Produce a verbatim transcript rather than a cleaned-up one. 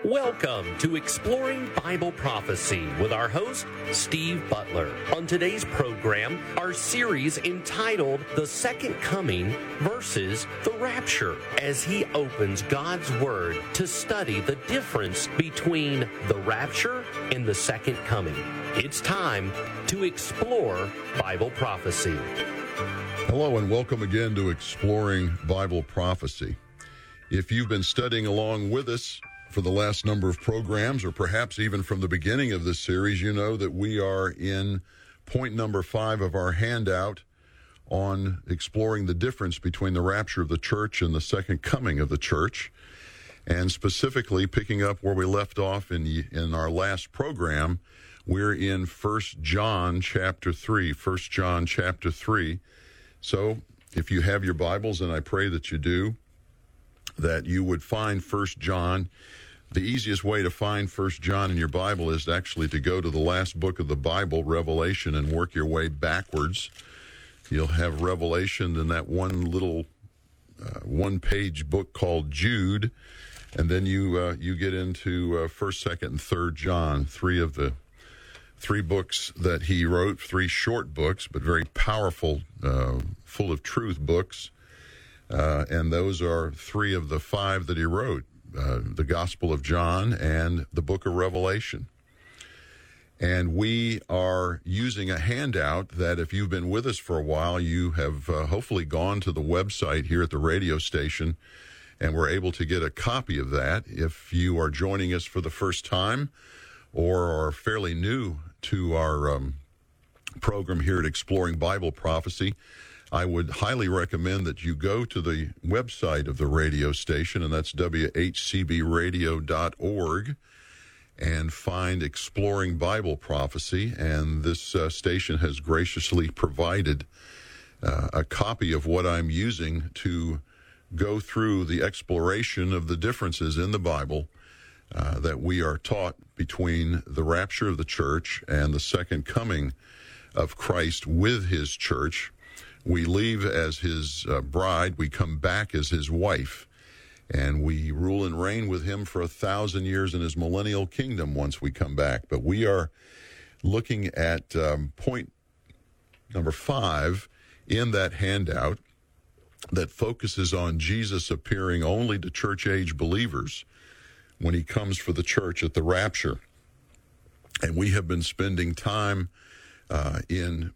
Welcome to Exploring Bible Prophecy with our host, Steve Butler. On today's program, our series entitled The Second Coming versus the Rapture, as he opens God's Word to study the difference between the rapture and the second coming. It's time to explore Bible prophecy. Hello and welcome again to Exploring Bible Prophecy. If you've been studying along with us for the last number of programs, or perhaps even from the beginning of this series, you know that we are in point number five of our handout on exploring the difference between the rapture of the church and the second coming of the church, and specifically picking up where we left off in in our last program. We're in First John chapter three. First John chapter three. So if you have your Bibles, and I pray that you do, that you would find First John. The easiest way to find First John in your Bible is actually to go to the last book of the Bible, Revelation, and work your way backwards. You'll have Revelation in that one little uh, one-page book called Jude, and then you uh, you get into uh, First, Second, and Third John, three of the three books that he wrote, three short books, but very powerful, uh, full of truth books. Uh, and those are three of the five that he wrote, uh, the Gospel of John and the book of Revelation. And we are using a handout that, if you've been with us for a while, you have uh, hopefully gone to the website here at the radio station and were able to get a copy of that. If you are joining us for the first time or are fairly new to our um, program here at Exploring Bible Prophecy, I would highly recommend that you go to the website of the radio station, and that's w h c b radio dot org, and find Exploring Bible Prophecy. And this uh, station has graciously provided uh, a copy of what I'm using to go through the exploration of the differences in the Bible uh, that we are taught between the rapture of the church and the second coming of Christ with his church. We leave as his uh, bride, we come back as his wife, and we rule and reign with him for a thousand years in his millennial kingdom once we come back. But we are looking at um, point number five in that handout that focuses on Jesus appearing only to church-age believers when he comes for the church at the rapture. And we have been spending time uh, in